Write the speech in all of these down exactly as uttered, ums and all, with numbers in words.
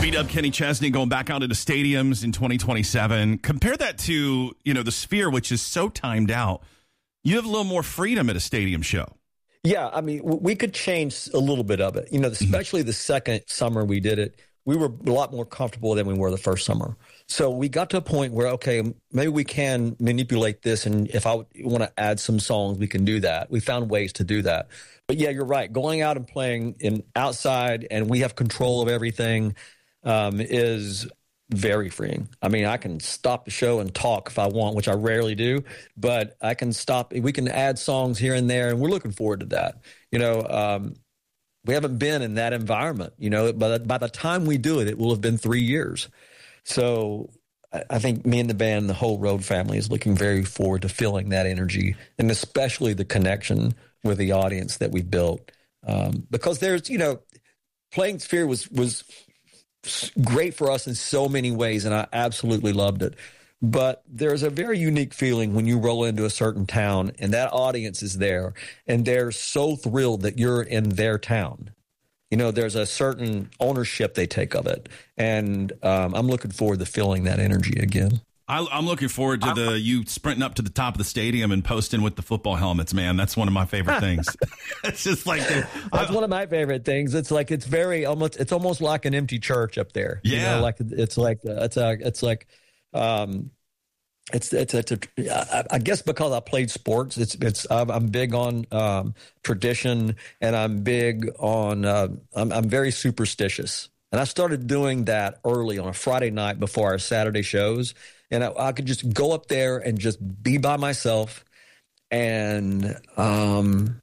B-Dub, Kenny Chesney going back out into stadiums in twenty twenty-seven. Compare that to, you know, the Sphere, which is so timed out. You have a little more freedom at a stadium show. Yeah, I mean, we could change a little bit of it. You know, especially the second summer we did it, we were a lot more comfortable than we were the first summer. So we got to a point where, okay, maybe we can manipulate this, and if I want to add some songs, we can do that. We found ways to do that. But yeah, you're right. Going out and playing in outside, and we have control of everything, um, is very freeing. I mean, I can stop the show and talk if I want, which I rarely do, but I can stop. We can add songs here and there, and we're looking forward to that. You know, um, we haven't been in that environment, you know, but by the time we do it, it will have been three years. So I think me and the band, the whole Road family, is looking very forward to feeling that energy, and especially the connection with the audience that we built. Um, because there's, you know, playing Sphere was, was great for us in so many ways, and I absolutely loved it. But there's a very unique feeling when you roll into a certain town and that audience is there, and they're so thrilled that you're in their town. You know, there's a certain ownership they take of it, and um, I'm looking forward to feeling that energy again. I, I'm looking forward to the you sprinting up to the top of the stadium and posting with the football helmets, man. That's one of my favorite things. It's just like that's I, one of my favorite things. It's like it's very almost it's almost like an empty church up there. Yeah, you know, like it's like it's a it's like um, it's it's it's a, I guess because I played sports, it's it's I'm, I'm big on um, tradition, and I'm big on uh, I'm I'm very superstitious, and I started doing that early on a Friday night before our Saturday shows. And I, I could just go up there and just be by myself, and um,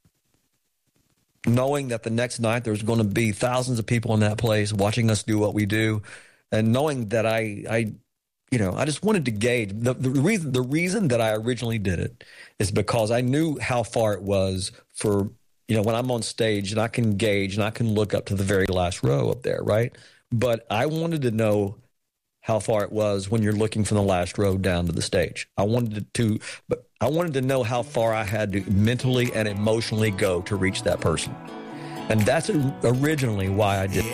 knowing that the next night there's going to be thousands of people in that place watching us do what we do, and knowing that I, I you know, I just wanted to gauge the, the reason. The reason that I originally did it is because I knew how far it was for, you know, when I'm on stage and I can gauge and I can look up to the very last row up there, right? But I wanted to know how far it was when you're looking from the last row down to the stage. I wanted to, but I wanted to know how far I had to mentally and emotionally go to reach that person. And that's originally why I did it.